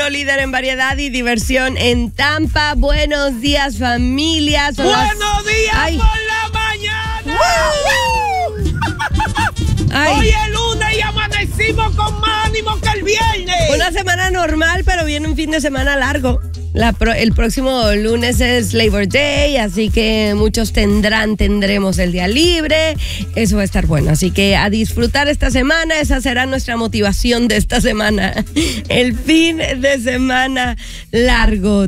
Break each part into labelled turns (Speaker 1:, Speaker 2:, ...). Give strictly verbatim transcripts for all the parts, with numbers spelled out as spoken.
Speaker 1: uno, líder en variedad y diversión en Tampa. Buenos días, familia. Son
Speaker 2: ¡Buenos
Speaker 1: las...
Speaker 2: días
Speaker 1: Ay.
Speaker 2: por la mañana!
Speaker 1: Ay.
Speaker 2: Hoy es lunes y amanecimos con más ánimo que el viernes.
Speaker 1: Una semana normal, pero viene un fin de semana largo. La pro, el próximo lunes es Labor Day, así que muchos tendrán, tendremos el día libre. Eso va a estar bueno, así que a disfrutar esta semana. Esa será nuestra motivación de esta semana. El fin de semana largo.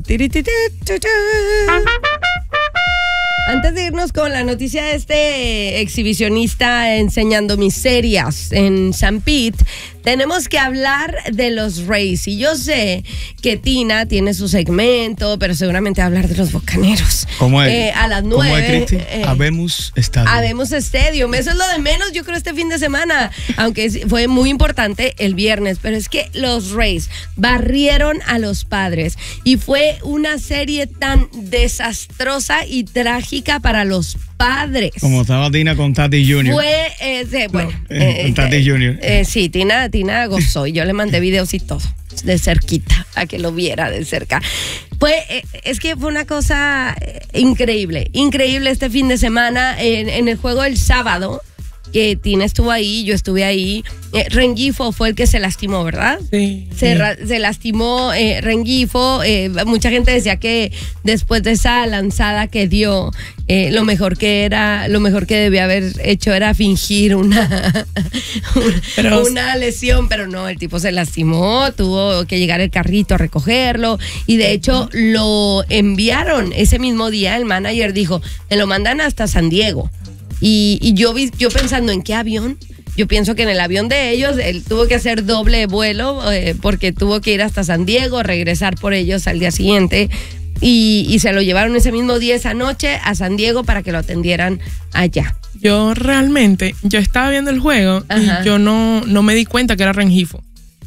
Speaker 1: Antes de irnos con la noticia de este exhibicionista enseñando miserias en San Pete, tenemos que hablar de los Rays. Y yo sé que Tina tiene su segmento, pero seguramente va a hablar de los Bucaneros.
Speaker 3: ¿Cómo es?
Speaker 1: Eh, a las
Speaker 3: ¿Cómo
Speaker 1: nueve.
Speaker 3: es, Cristi?
Speaker 1: Eh,
Speaker 3: Habemos Stadium.
Speaker 1: Habemos Stadium. Eso es lo de menos, yo creo, este fin de semana. Aunque fue muy importante el viernes. Pero es que los Rays barrieron a los Padres. Y fue una serie tan desastrosa y trágica para los Padres.
Speaker 3: Como estaba Tina con Tati junior
Speaker 1: Fue, eh, de, bueno.
Speaker 3: No, eh,
Speaker 1: eh,
Speaker 3: Tati
Speaker 1: eh,
Speaker 3: junior
Speaker 1: Eh, sí, Tina, Tina gozó y yo le mandé videos y todo, de cerquita, a que lo viera de cerca. Pues eh, es que fue una cosa eh, increíble, increíble este fin de semana en, en el juego del sábado, que Tina estuvo ahí, yo estuve ahí. Eh, Rengifo fue el que se lastimó, ¿verdad?
Speaker 2: Sí.
Speaker 1: Se,
Speaker 2: sí.
Speaker 1: ra- se lastimó eh, Rengifo. Eh, mucha gente decía que después de esa lanzada que dio, eh, lo mejor que era, lo mejor que debía haber hecho era fingir una, una,
Speaker 2: Pero-
Speaker 1: una lesión, pero no, el tipo se lastimó, tuvo que llegar el carrito a recogerlo y de hecho lo enviaron ese mismo día. El manager dijo, me lo mandan hasta San Diego. Y, y yo vi, yo pensando en qué avión. Yo pienso que en el avión de ellos él tuvo que hacer doble vuelo eh, porque tuvo que ir hasta San Diego, regresar por ellos al día siguiente y, y se lo llevaron ese mismo día, esa noche, a San Diego para que lo atendieran allá.
Speaker 2: Yo realmente, yo estaba viendo el juego
Speaker 1: Ajá.
Speaker 2: y yo no, no me di cuenta que era Rengifo.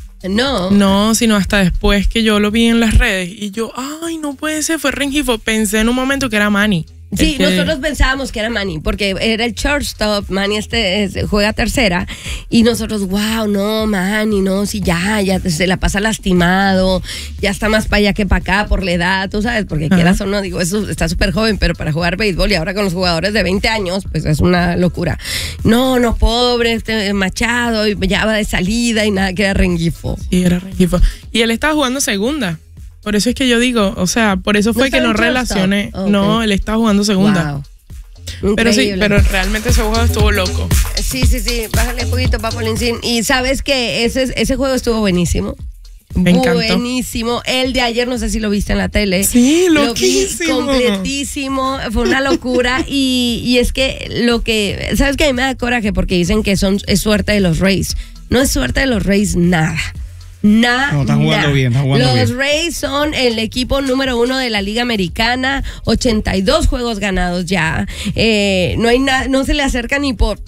Speaker 1: No.
Speaker 2: No, sino hasta después que yo lo vi en las redes y yo, ay, no puede ser, fue Rengifo. Pensé en un momento que era Manny.
Speaker 1: Sí,
Speaker 2: El que-
Speaker 1: nosotros pensábamos que era Manny, porque era el shortstop. Manny este es- juega tercera y nosotros, wow, no, Manny, no, sí, ya, ya se la pasa lastimado, ya está más para allá que para acá por la edad, tú sabes, porque
Speaker 2: Ajá.
Speaker 1: quieras o no, digo, eso está súper joven, pero para jugar béisbol y ahora con los jugadores de veinte años, pues es una locura. No, no, pobre, este Machado, y ya va de salida y nada, que era Rengifo.
Speaker 2: Sí, era Rengifo. Y él estaba jugando segunda. Por eso es que yo digo, o sea, por eso fue
Speaker 1: ¿No
Speaker 2: que
Speaker 1: estaba
Speaker 2: no
Speaker 1: en shortstop?
Speaker 2: relacioné.
Speaker 1: Ok.
Speaker 2: No, él estaba jugando segunda.
Speaker 1: Wow.
Speaker 2: Pero sí,
Speaker 1: Increíble.
Speaker 2: pero realmente ese juego estuvo loco.
Speaker 1: Sí, sí, sí, bájale un poquito, Papolincín. Y sabes que ese, ese juego estuvo buenísimo.
Speaker 2: Me encantó.
Speaker 1: Buenísimo. El de ayer, no sé si lo viste en la tele.
Speaker 2: Sí,
Speaker 1: Lo vi
Speaker 2: loquísimo.
Speaker 1: completísimo. Fue una locura. y, y es que lo que. ¿Sabes que a mí me da coraje? Porque dicen que son, es suerte de los Rays. No es suerte de los Rays nada. Nada.
Speaker 3: No, están jugando bien, están jugando
Speaker 1: Los
Speaker 3: bien.
Speaker 1: Rays son el equipo número uno de la Liga Americana, ochenta y dos juegos ganados ya. Eh, no hay nada, no se le acerca ni por.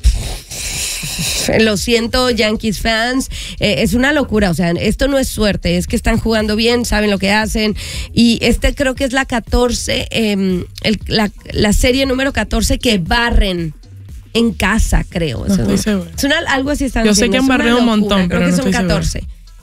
Speaker 1: Lo siento, Yankees fans, eh, es una locura, o sea, esto no es suerte, es que están jugando bien, saben lo que hacen, y este creo que es la catorce, eh, el- la, la serie número catorce que barren en casa, creo.
Speaker 2: No
Speaker 1: Eso
Speaker 2: estoy segura.
Speaker 1: es una, algo así están
Speaker 2: Yo sé
Speaker 1: haciendo,
Speaker 2: que han
Speaker 1: es una
Speaker 2: barrido un
Speaker 1: locura,
Speaker 2: montón,
Speaker 1: creo
Speaker 2: pero
Speaker 1: que
Speaker 2: no
Speaker 1: son
Speaker 2: estoy segura.
Speaker 1: catorce.